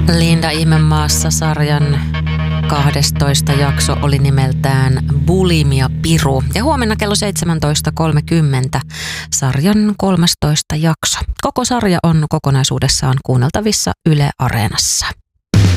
Linda Ihmemaassa sarjan 12 jakso oli nimeltään Bulimia Piru. Ja huomenna kello 17.30 sarjan 13 jakso. Koko sarja on kokonaisuudessaan kuunneltavissa Yle Areenassa.